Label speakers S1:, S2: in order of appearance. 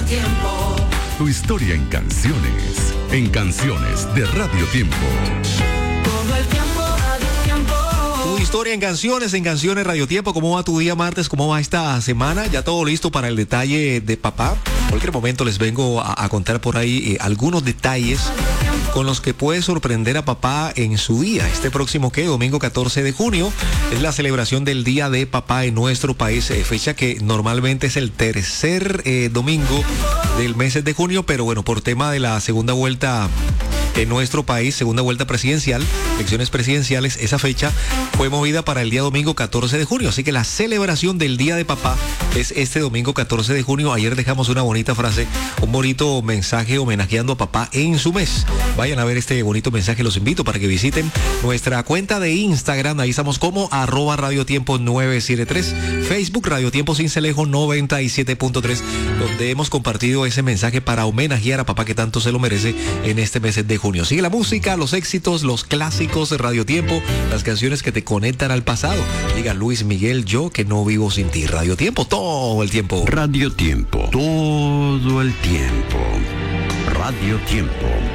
S1: Tiempo.
S2: Tu historia en canciones. En canciones de Radio Tiempo.
S1: Todo el tiempo, Radio Tiempo.
S3: Tu historia en canciones Radio Tiempo. ¿Cómo va tu día martes? ¿Cómo va esta semana? ¿Ya todo listo para el detalle de papá? En cualquier momento les vengo a contar por ahí algunos detalles con los que puede sorprender a papá en su día. Este próximo, domingo 14 de junio, es la celebración del Día de Papá en nuestro país, fecha que normalmente es el tercer domingo del mes de junio, pero bueno, por tema de la segunda vuelta en nuestro país, segunda vuelta presidencial, elecciones presidenciales, esa fecha fue movida para el día domingo 14 de junio, así que la celebración del Día de Papá es este domingo 14 de junio. Ayer dejamos una bonita frase, un bonito mensaje homenajeando a papá en su mes. Vayan a ver este bonito mensaje, los invito para que visiten nuestra cuenta de Instagram, ahí estamos como @radiotiempo 973, Facebook Radio Tiempo Cincelejo 97.3, donde hemos compartido ese mensaje para homenajear a papá que tanto se lo merece en este mes de junio. Sigue la música, los éxitos, los clásicos de Radio Tiempo, las canciones que te conectan al pasado. Diga Luis Miguel, yo que no vivo sin ti. Radio Tiempo, todo el tiempo.
S4: Radio Tiempo, todo el tiempo. Radio Tiempo.